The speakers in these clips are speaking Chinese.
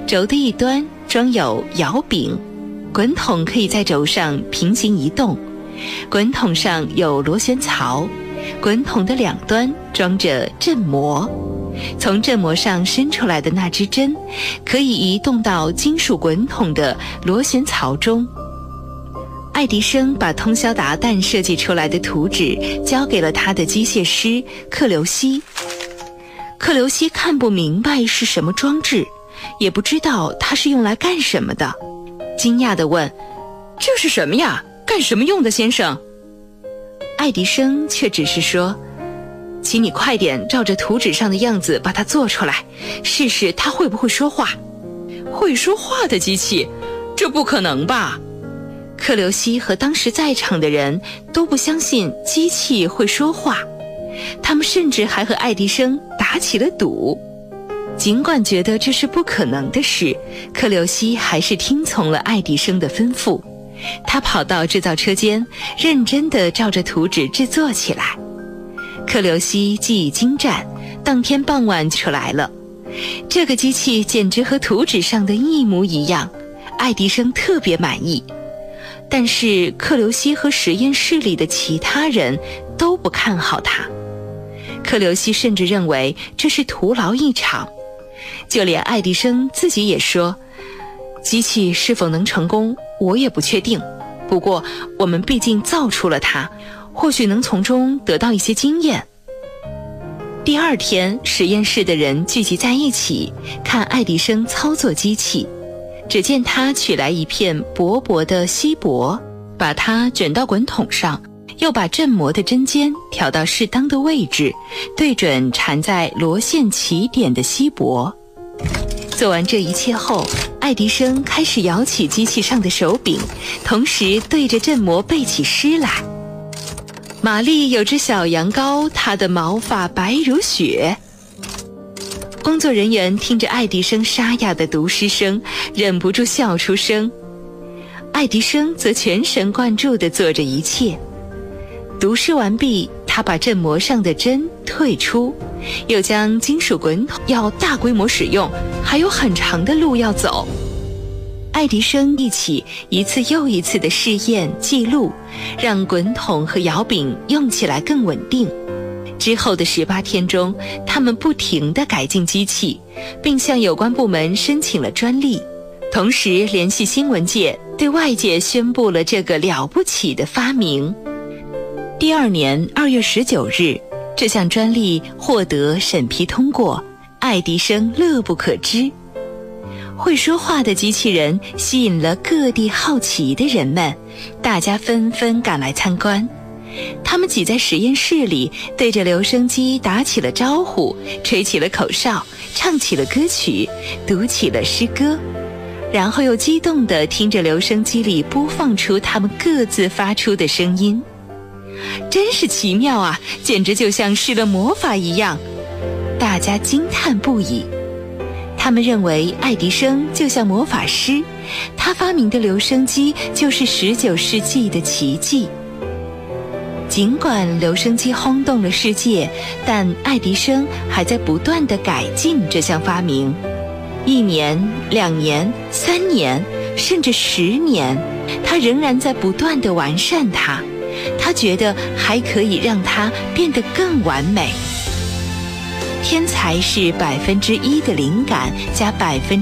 轴的一端装有摇柄，滚筒可以在轴上平行移动，滚筒上有螺旋槽，滚筒的两端装着振膜，从振膜上伸出来的那支针可以移动到金属滚筒的螺旋槽中。爱迪生把通宵达旦设计出来的图纸交给了他的机械师克留西。克留西看不明白是什么装置，也不知道它是用来干什么的，惊讶地问：这是什么呀？干什么用的，先生？爱迪生却只是说：请你快点照着图纸上的样子把它做出来，试试它会不会说话。会说话的机器？这不可能吧？克留西和当时在场的人都不相信机器会说话，他们甚至还和爱迪生打起了赌。尽管觉得这是不可能的事，克留西还是听从了爱迪生的吩咐。他跑到制造车间，认真地照着图纸制作起来。克留西技艺精湛，当天傍晚出来了。这个机器简直和图纸上的一模一样，爱迪生特别满意。但是克留西和实验室里的其他人都不看好他。克留西甚至认为这是徒劳一场，就连爱迪生自己也说，机器是否能成功我也不确定，不过我们毕竟造出了它，或许能从中得到一些经验。第二天，实验室的人聚集在一起看爱迪生操作机器。只见他取来一片薄薄的锡箔，把它卷到滚筒上，又把振膜的针尖调到适当的位置，对准缠在螺线起点的锡箔。做完这一切后，爱迪生开始摇起机器上的手柄，同时对着振膜背起诗来。玛丽有只小羊羔，她的毛发白如雪。工作人员听着爱迪生沙哑的读诗声，忍不住笑出声。爱迪生则全神贯注地做着一切。读诗完毕，他把振膜上的针退出，又将金属滚筒要大规模使用，还有很长的路要走。爱迪生一次又一次的试验记录，让滚筒和摇柄用起来更稳定。之后的18天中，他们不停地改进机器，并向有关部门申请了专利，同时联系新闻界，对外界宣布了这个了不起的发明。第二年2月19日，这项专利获得审批通过，爱迪生乐不可支。会说话的机器人吸引了各地好奇的人们，大家纷纷赶来参观。他们挤在实验室里，对着留声机打起了招呼，吹起了口哨，唱起了歌曲，读起了诗歌，然后又激动地听着留声机里播放出他们各自发出的声音。真是奇妙啊，简直就像施了魔法一样，大家惊叹不已。他们认为爱迪生就像魔法师，他发明的留声机就是19世纪的奇迹。尽管留声机轰动了世界，但爱迪生还在不断地改进这项发明。1年、2年、3年，甚至10年，他仍然在不断地完善它。他觉得还可以让它变得更完美。天才是1%的灵感加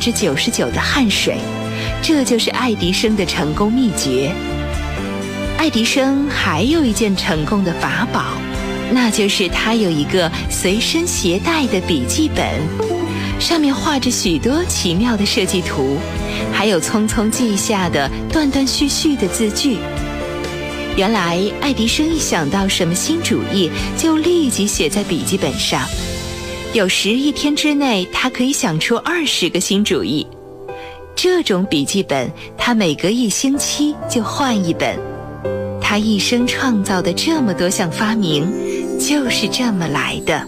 99%的汗水，这就是爱迪生的成功秘诀。爱迪生还有一件成功的法宝，那就是他有一个随身携带的笔记本，上面画着许多奇妙的设计图，还有匆匆记下的断断续续的字句。原来爱迪生一想到什么新主意，就立即写在笔记本上，有时1天之内他可以想出20个新主意。这种笔记本他每隔1星期就换一本。他一生创造的这么多项发明，就是这么来的。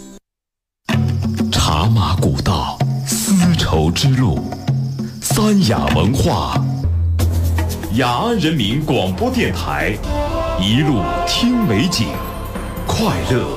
茶马古道，丝绸之路，三雅文化，雅安人民广播电台，一路听美景，快乐